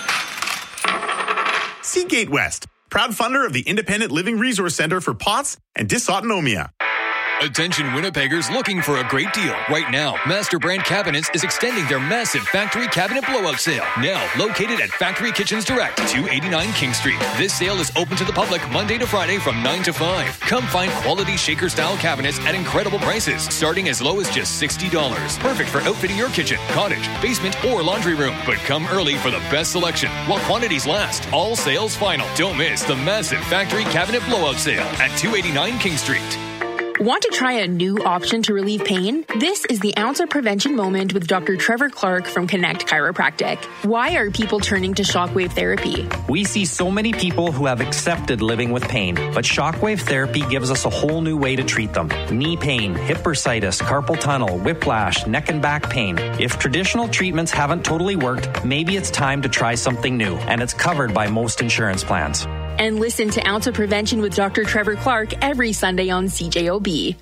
see GateWest, proud funder of the Independent Living Resource Center for P O T S and Dysautonomia. Attention Winnipeggers looking for a great deal. Right now, Master Brand Cabinets is extending their massive factory cabinet blowout sale. Now located at Factory Kitchens Direct, two eighty-nine King Street. This sale is open to the public Monday to Friday from nine to five. Come find quality shaker-style cabinets at incredible prices, starting as low as just sixty dollars. Perfect for outfitting your kitchen, cottage, basement, or laundry room. But come early for the best selection while quantities last. All sales final. Don't miss the massive factory cabinet blowout sale at two eighty-nine King Street. Want to try a new option to relieve pain? This is the Ounce of Prevention Moment with Doctor Trevor Clark from Connect Chiropractic. Why are people turning to shockwave therapy? We see so many people who have accepted living with pain, but shockwave therapy gives us a whole new way to treat them. Knee pain, hip bursitis, carpal tunnel, whiplash, neck and back pain. If traditional treatments haven't totally worked, maybe it's time to try something new, and it's covered by most insurance plans. And listen to Ounce of Prevention with Doctor Trevor Clark every Sunday on C J O B.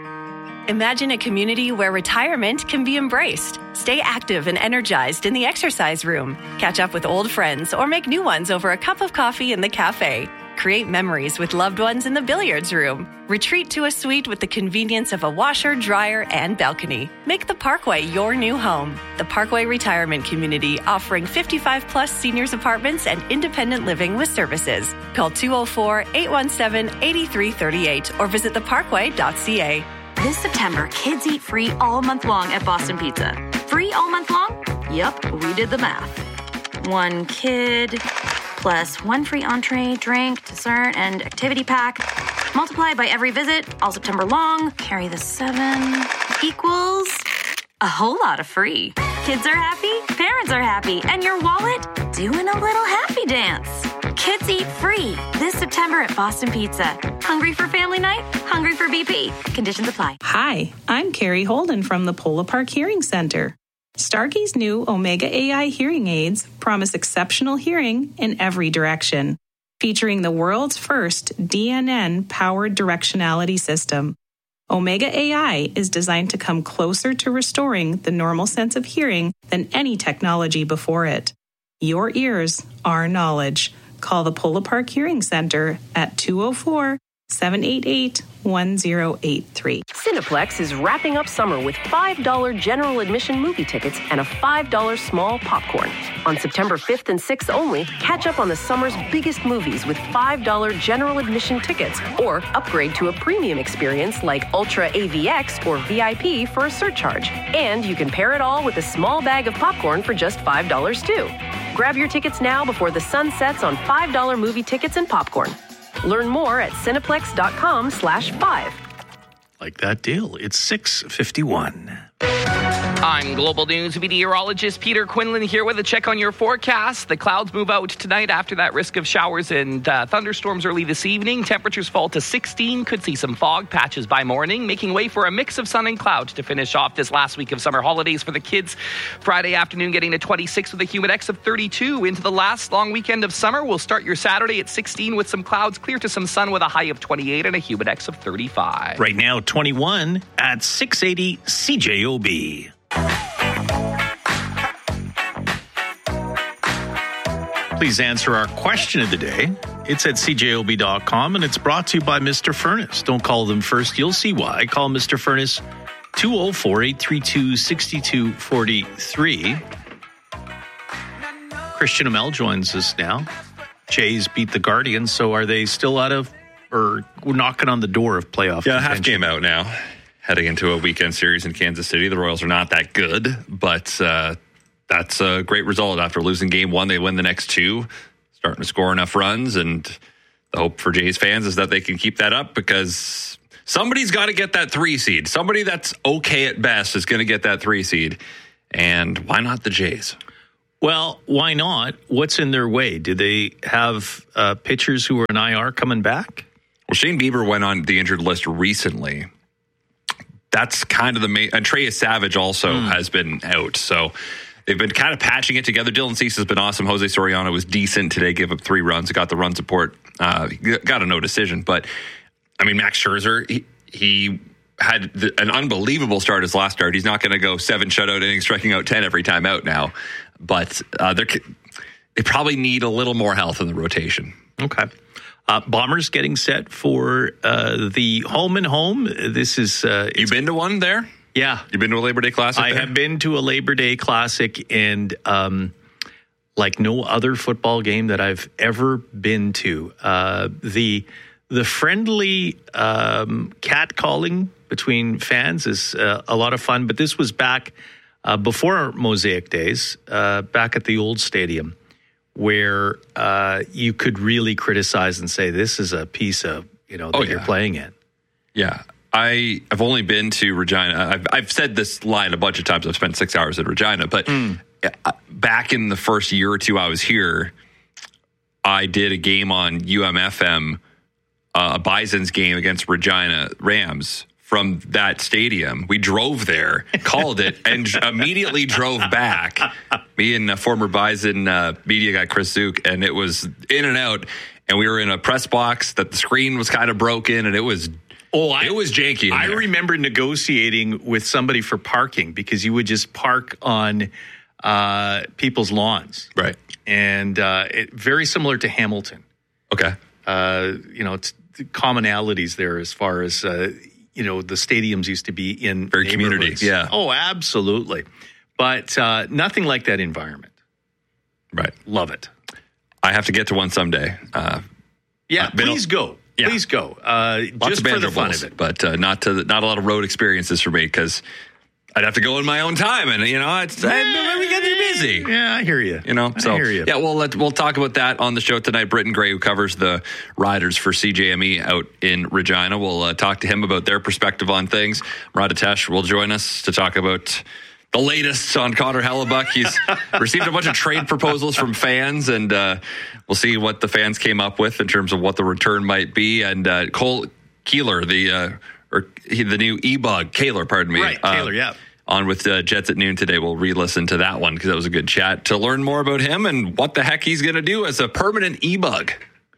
Imagine a community where retirement can be embraced. Stay active and energized in the exercise room. Catch up with old friends or make new ones over a cup of coffee in the cafe. Create memories with loved ones in the billiards room. Retreat to a suite with the convenience of a washer, dryer, and balcony. Make the Parkway your new home. The Parkway Retirement Community, offering fifty-five plus seniors apartments and independent living with services. Call two oh four, eight one seven, eight three three eight or visit the parkway dot c a. This September, kids eat free all month long at Boston Pizza. Free all month long? Yep, we did the math. One kid plus one free entree, drink, dessert, and activity pack. Multiply by every visit, all September long. Carry the seven equals a whole lot of free. Kids are happy, parents are happy, and your wallet doing a little happy dance. Kids eat free this September at Boston Pizza. Hungry for family night? Hungry for B P? Conditions apply. Hi, I'm Carrie Holden from the Polo Park Hearing Center. Starkey's new Omega A I hearing aids promise exceptional hearing in every direction, featuring the world's first D N N-powered directionality system. Omega A I is designed to come closer to restoring the normal sense of hearing than any technology before it. Your ears, our knowledge. Call the Polo Park Hearing Center at two oh four, seven eight eight, one oh eight three. Cineplex is wrapping up summer with five dollars general admission movie tickets and a five dollars small popcorn. On September fifth and sixth only, catch up on the summer's biggest movies with five dollars general admission tickets or upgrade to a premium experience like Ultra A V X or V I P for a surcharge. And you can pair it all with a small bag of popcorn for just five dollars too. Grab your tickets now before the sun sets on five dollars movie tickets and popcorn. Learn more at cineplex.com slash five. Like that deal. It's six fifty-one. I'm Global News meteorologist Peter Quinlan here with a check on your forecast. The clouds move out tonight after that risk of showers and uh, thunderstorms early this evening. Temperatures fall to sixteen. Could see some fog patches by morning, making way for a mix of sun and clouds to finish off this last week of summer holidays for the kids. Friday afternoon getting to twenty-six with a humid X of thirty-two. Into the last long weekend of summer, we'll start your Saturday at sixteen with some clouds, clear to some sun with a high of twenty-eight and a humid X of thirty-five. Right now, twenty-one at six eighty C J O B. Please answer our question of the day. It's at C J O B dot com, and it's brought to you by Mister Furnace. Don't call them first. You'll see why. Call Mister Furnace two oh four, eight three two, six two four three. Christian Amell joins us now. Jays beat the Guardians, so are they still out of, or knocking on the door of playoff Yeah, contention? half game out now. Heading into a weekend series in Kansas City. The Royals are not that good, but uh, that's a great result. After losing game one, they win the next two, starting to score enough runs, and the hope for Jays fans is that they can keep that up because somebody's got to get that three seed. Somebody that's okay at best is going to get that three seed, and why not the Jays? Well, why not? What's in their way? Do they have uh, pitchers who are in I R coming back? Well, Shane Bieber went on the injured list recently. That's kind of the main. And Trey Savage also mm. has been out. So they've been kind of patching it together. Dylan Cease has been awesome. Jose Soriano was decent today, gave up three runs, got the run support, uh, got a no decision. But, I mean, Max Scherzer, he, he had the, an unbelievable start his last start. He's not going to go seven shutout innings, striking out ten every time out now. But uh, they probably need a little more health in the rotation. Okay. Uh, Bombers getting set for uh, the home and home. This is uh, you been to one there? Yeah, you've been to a Labor Day Classic. I there? have been to a Labor Day Classic, and um, like no other football game that I've ever been to, uh, the the friendly um, catcalling between fans is uh, a lot of fun. But this was back uh, before Mosaic days, uh, back at the old stadium, where uh, you could really criticize and say, this is a piece of, you know, that oh, you're yeah. playing in. Yeah. I, I've only been to Regina. I've, I've said this line a bunch of times. I've spent six hours at Regina. But mm. back in the first year or two I was here, I did a game on U M F M, uh, a Bison's game against Regina Rams. From that stadium, we drove there, called it, and immediately drove back. Me and uh, former Bison uh, media guy Chris Zook, and it was in and out. And we were in a press box that the screen was kind of broken, and it was oh, I, it was janky. In I there. remember negotiating with somebody for parking because you would just park on uh, people's lawns, right? And uh, it, very similar to Hamilton. Okay, uh, you know, it's the commonalities there as far as. Uh, You know, the stadiums used to be in very community. Yeah. Oh, absolutely. But uh, nothing like that environment. Right. Love it. I have to get to one someday. Uh, yeah. Please a, go. Yeah. Please go. Uh, just for the fun of it. But uh, not to the, not a lot of road experiences for me because I'd have to go in my own time, and you know, it's, yeah, I, we get too busy. Yeah, I hear you. You know, I so hear you. Yeah, we'll let, we'll talk about that on the show tonight. Britton Gray, who covers the Riders for C J M E out in Regina, we'll uh, talk to him about their perspective on things. Murat Atesh will join us to talk about the latest on Connor Hellebuck. He's received a bunch of trade proposals from fans, and uh, we'll see what the fans came up with in terms of what the return might be. And uh, Cole Keeler, the uh, or he, the new E-Bug, Kaler, pardon me, right? Kaler, uh, yeah. On with uh, Jets at noon today. We'll re-listen to that one because that was a good chat to learn more about him and what the heck he's going to do as a permanent E-Bug.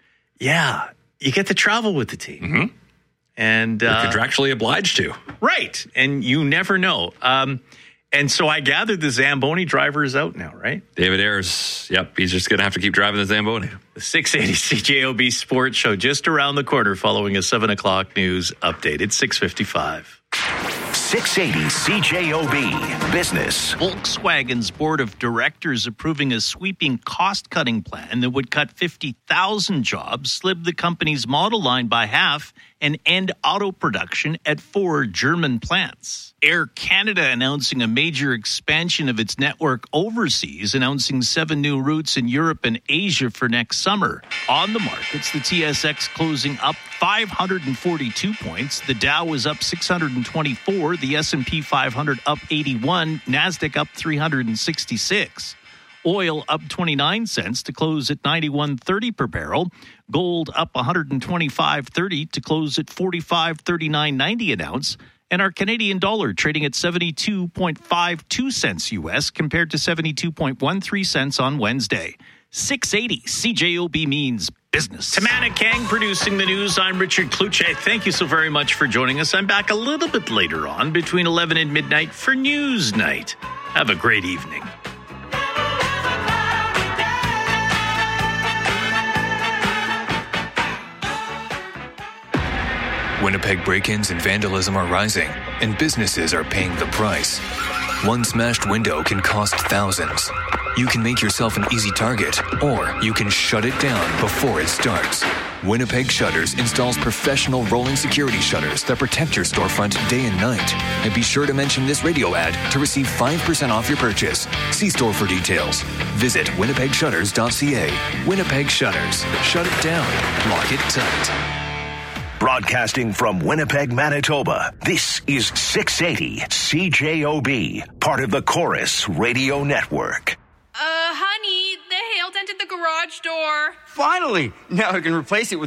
Yeah, you get to travel with the team. Mm-hmm. And You're uh, contractually obliged to. Right, and you never know. Um, and so I gather the Zamboni driver is out now, right? David Ayers, yep, he's just going to have to keep driving the Zamboni. The six eighty C J O B Sports Show just around the corner following a seven o'clock news update. It's six fifty-five. six eighty C J O B Business. Volkswagen's board of directors approving a sweeping cost-cutting plan that would cut fifty thousand jobs, slip the company's model line by half, and end auto production at four German plants. Air Canada announcing a major expansion of its network overseas, announcing seven new routes in Europe and Asia for next summer. On the markets, the T S X closing up five hundred forty-two points. The Dow was up six hundred twenty-four. The S and P five hundred up eighty-one. NASDAQ up three hundred sixty-six. Oil up twenty-nine cents to close at ninety-one thirty per barrel. Gold up one hundred twenty-five thirty to close at forty-five thirty-nine ninety an ounce. And our Canadian dollar trading at seventy-two point five two cents U S compared to seventy-two point one three cents on Wednesday. six eighty C J O B means business. Tamana Kang producing the news. I'm Richard Kluche. Thank you so very much for joining us. I'm back a little bit later on between eleven and midnight for News Night. Have a great evening. Winnipeg break-ins and vandalism are rising, and businesses are paying the price. One smashed window can cost thousands. You can make yourself an easy target, or you can shut it down before it starts. Winnipeg Shutters installs professional rolling security shutters that protect your storefront day and night. And be sure to mention this radio ad to receive five percent off your purchase. See store for details. Visit winnipeg shutters dot c a. Winnipeg Shutters. Shut it down. Lock it tight. Broadcasting from Winnipeg, Manitoba, this is six eighty C J O B, part of the Chorus Radio Network. Uh, honey, the hail dented the garage door. Finally! Now I can replace it with